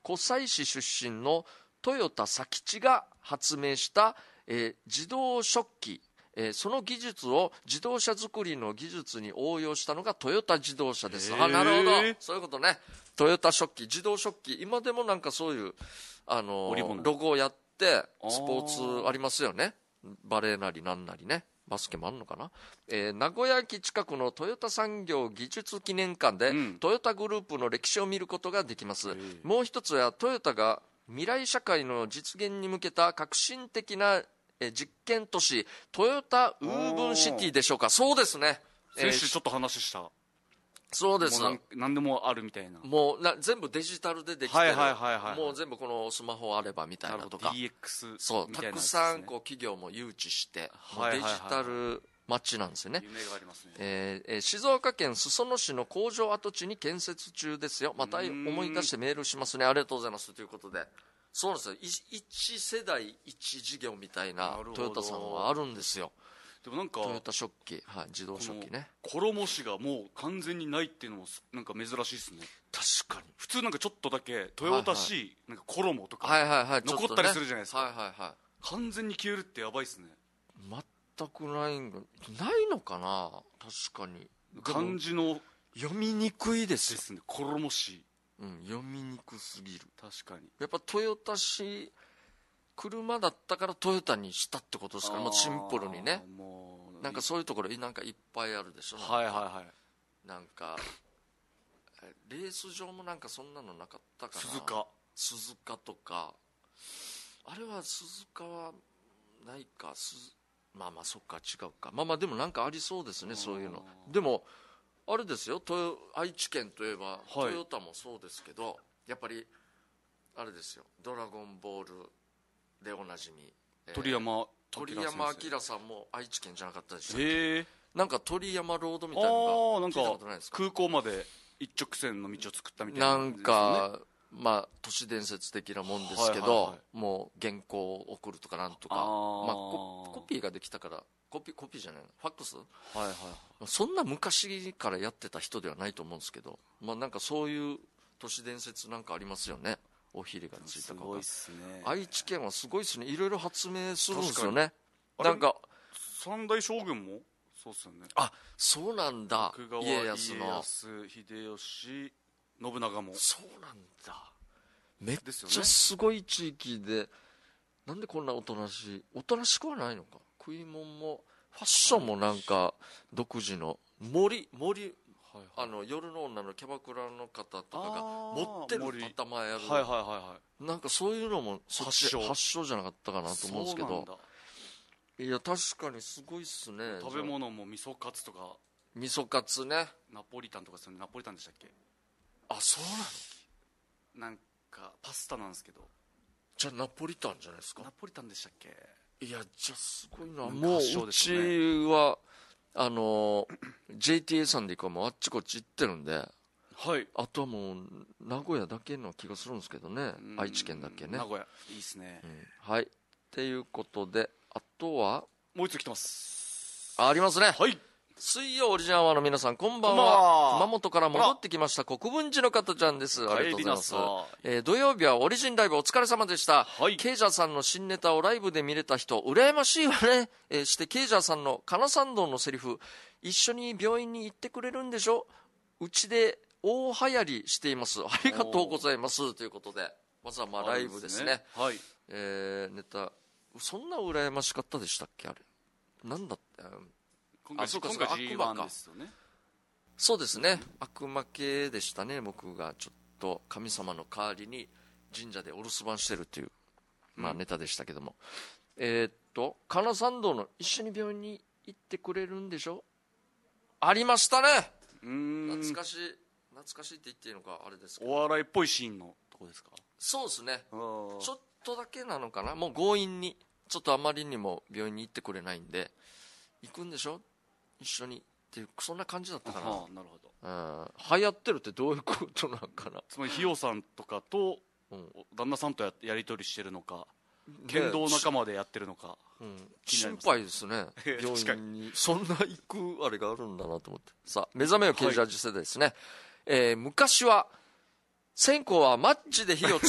湖西市出身の豊田佐吉が発明した、自動食器、その技術を自動車作りの技術に応用したのがトヨタ自動車です。なるほど、そういうことね。トヨタ食器、自動食器、今でもなんかそういうロゴをやってスポーツありますよね。バレーなりなんなりね、バスケもあるのかな。名古屋駅近くのトヨタ産業技術記念館で、トヨタグループの歴史を見ることができます。もう一つはトヨタが未来社会の実現に向けた革新的な実験都市トヨタウーブンシティでしょうか。そうですね、 先週ちょっと話した。 そうです。 もう何でもあるみたいな。 もう全部デジタルでできてる、もう全部このスマホあればみたいなとか。 DX そう、 みたいなやつですね。 たくさんこう企業も誘致して、デジタル街なんですよね。 夢がありますね。 静岡県裾野市の工場跡地に建設中ですよ。また思い出してメールしますね。ありがとうございますということで、そうなんですよ。一世代一事業みたいなトヨタさんはあるんですよ。 でもなんかトヨタ食器、はい、自動食器ね。 衣紙がもう完全にないっていうのもなんか珍しいですね。 確かに。 普通なんかちょっとだけトヨタしなんか衣とか残ったりするじゃないですか。 はいはいはい。 完全に消えるってやばいですね。 全くないのかな。確かに漢字の読みにくいですよ。 ですね、衣紙。 読みにくすぎる。 確かに。 やっぱトヨタ市車だったからトヨタにしたってことですから、もうシンプルにね。なんかそういうところなんかいっぱいあるでしょ。 はいはいはい。 なんかレース場もなんかそんなのなかったかな。鈴鹿とか、あれは鈴鹿はないか。まあそっか、違うか。まあでもなんかありそうですね、そういうの。でもあれですよ、愛知県といえばトヨタもそうですけど、やっぱりあれですよ、ドラゴンボールでおなじみ、 鳥山明さんも愛知県じゃなかったでしたっけ。なんか鳥山ロードみたいなのが聞いたことないですか。 空港まで一直線の道を作ったみたいな、なんか都市伝説的なもんですけど、もう原稿を送るとかなんとか、コピーができたから、コピーじゃないの、ファックス、そんな昔からやってた人ではないと思うんですけど、なんかそういう都市伝説なんかありますよね。おひれがついたか。すごいっすね。愛知県はすごいっすね。いろいろ発明するんですよね。なんか三代将軍もそうっすよね。 あ、そうなんだ。家康の秀吉、信長もそうなんだ。めっちゃすごい地域で、なんでこんなおとなしくはないのか。食い物もファッションもなんか独自の夜の女のキャバクラの方とかが持ってる頭やる、なんかそういうのも発祥じゃなかったかなと思うんですけど。いや確かにすごいっすね。 食べ物も味噌カツとか。 味噌カツね。 ナポリタンとかですよね。ナポリタンでしたっけ。 あ、そうなの。 なんかパスタなんですけど。 じゃあナポリタンじゃないですか。 ナポリタンでしたっけ。 いやじゃあすごいな。もううちはJTA さんで行くかもあっちこっち行ってるんで、あとはもう名古屋だけの気がするんですけどね。愛知県だけね。 名古屋いいっすね。 はい。っていうことで、あとはもう一つ来てます。 ありますね。水曜オリジナルアワーの皆さん、こんばんは。熊本から戻ってきました国分寺の方ちゃんです。ありがとうございます。土曜日はオリジンライブお疲れ様でした。ケイジャーさんの新ネタをライブで見れた人羨ましいわね。してケイジャーさんの金参道のセリフ、一緒に病院に行ってくれるんでしょ。うちで大流行りしています。ありがとうございますということで、まずはライブですね。ネタそんな羨ましかったでしたっけ。あれなんだって。そうか、G1 ですよね。そうですね、悪魔系でしたね。僕がちょっと神様の代わりに神社でお留守番してるっていう、ネタでしたけども、金参道の一緒に病院に行ってくれるんでしょ。ありましたね。懐かしいって言っていいのかあれですけど、 お笑いっぽいシーンのとこですか。 そうですね。ちょっとだけなのかな。もう強引にちょっとあまりにも病院に行ってくれないんで、行くんでしょ一緒にっていう、そんな感じだったかな。 なるほど。 流行ってるってどういうことなのかな。 つまりひよさんとかと旦那さんとやり取りしてるのか、剣道仲間でやってるのか、 心配ですね。病院にそんな行くあれがあるんだなと思って。さあ、目覚めよケイジャージ世代ですね。昔は線香はマッチで火を